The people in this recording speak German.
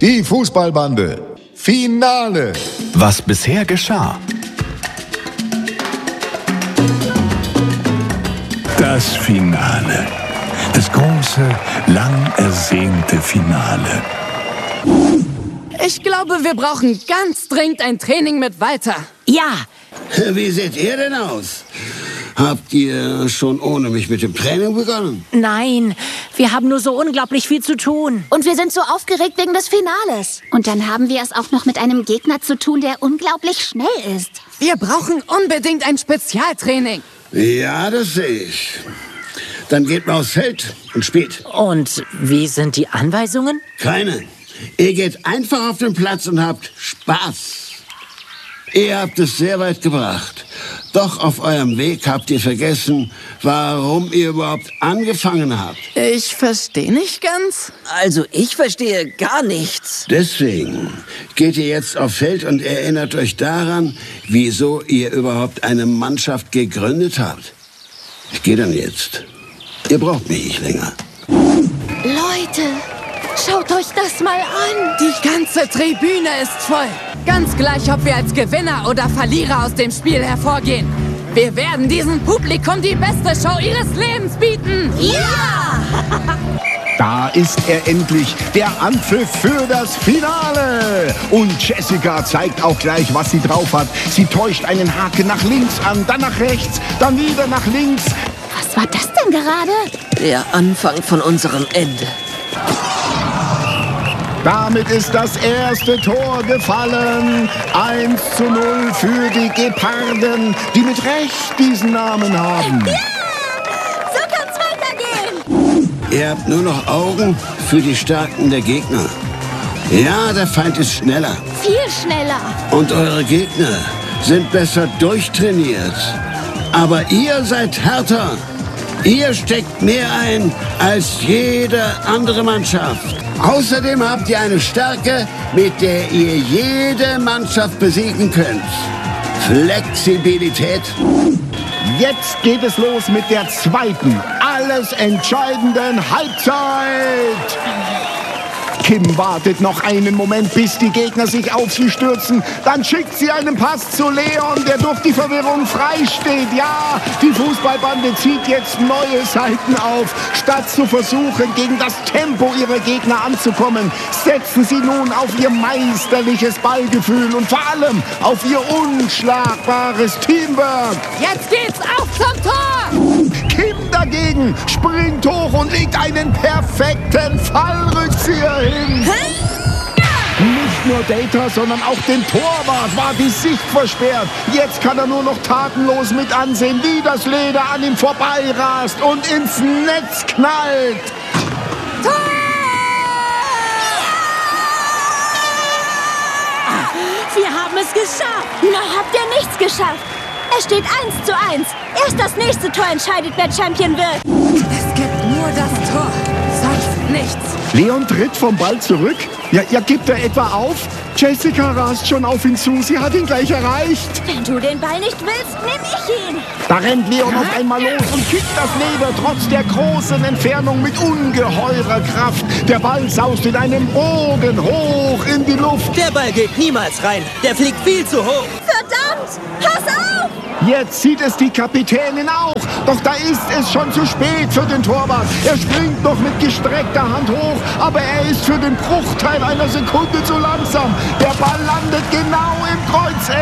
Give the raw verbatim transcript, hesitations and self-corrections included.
Die Fußballbande. Finale. Was bisher geschah. Das Finale. Das große, lang ersehnte Finale. Ich glaube, wir brauchen ganz dringend ein Training mit Walter. Ja. Wie seht ihr denn aus? Habt ihr schon ohne mich mit dem Training begonnen? Nein, wir haben nur so unglaublich viel zu tun. Und wir sind so aufgeregt wegen des Finales. Und dann haben wir es auch noch mit einem Gegner zu tun, der unglaublich schnell ist. Wir brauchen unbedingt ein Spezialtraining. Ja, das sehe ich. Dann geht mal aufs Feld und spielt. Und wie sind die Anweisungen? Keine. Ihr geht einfach auf den Platz und habt Spaß. Ihr habt es sehr weit gebracht. Doch auf eurem Weg habt ihr vergessen, warum ihr überhaupt angefangen habt. Ich verstehe nicht ganz. Also ich verstehe gar nichts. Deswegen geht ihr jetzt aufs Feld und erinnert euch daran, wieso ihr überhaupt eine Mannschaft gegründet habt. Ich gehe dann jetzt. Ihr braucht mich nicht länger. Leute, schaut euch das mal an. Die ganze Tribüne ist voll. Ganz gleich, ob wir als Gewinner oder Verlierer aus dem Spiel hervorgehen. Wir werden diesem Publikum die beste Show ihres Lebens bieten. Ja! Da ist er endlich, der Anpfiff für das Finale. Und Jessica zeigt auch gleich, was sie drauf hat. Sie täuscht einen Haken nach links an, dann nach rechts, dann wieder nach links. Was war das denn gerade? Der Anfang von unserem Ende. Damit ist das erste Tor gefallen. eins zu null für die Geparden, die mit Recht diesen Namen haben. Ja! So kann's weitergehen! Ihr habt nur noch Augen für die Stärken der Gegner. Ja, der Feind ist schneller. Viel schneller. Und eure Gegner sind besser durchtrainiert. Aber ihr seid härter. Ihr steckt mehr ein als jede andere Mannschaft. Außerdem habt ihr eine Stärke, mit der ihr jede Mannschaft besiegen könnt. Flexibilität. Jetzt geht es los mit der zweiten, alles entscheidenden Halbzeit. Kim wartet noch einen Moment, bis die Gegner sich auf sie stürzen. Dann schickt sie einen Pass zu Leon, der durch die Verwirrung frei steht. Ja, die Fußballbande zieht jetzt neue Seiten auf. Statt zu versuchen, gegen das Tempo ihrer Gegner anzukommen, setzen sie nun auf ihr meisterliches Ballgefühl und vor allem auf ihr unschlagbares Teamwork. Jetzt geht's auf zum Tor! Kim dagegen springt hoch und legt einen perfekten Fallrückzieher hin. Nicht nur Data, sondern auch den Torwart war die Sicht versperrt. Jetzt kann er nur noch tatenlos mit ansehen, wie das Leder an ihm vorbeirast und ins Netz knallt. Tor! Wir haben es geschafft. Noch habt ihr nichts geschafft. Es steht eins zu eins. Erst das nächste Tor entscheidet, wer Champion wird. Es gibt nur das Tor, sonst nichts. Leon tritt vom Ball zurück. Ja, ja, gibt er etwa auf? Jessica rast schon auf ihn zu. Sie hat ihn gleich erreicht. Wenn du den Ball nicht willst, nehm ich ihn. Da rennt Leon auf einmal los und kickt das Leder trotz der großen Entfernung mit ungeheurer Kraft. Der Ball saust in einem Bogen hoch in die Luft. Der Ball geht niemals rein. Der fliegt viel zu hoch. Verdammt! Pass auf! Jetzt sieht es die Kapitänin auch. Doch da ist es schon zu spät für den Torwart. Er springt noch mit gestreckter Hand hoch, aber er ist für den Bruchteil einer Sekunde zu langsam. Der Ball landet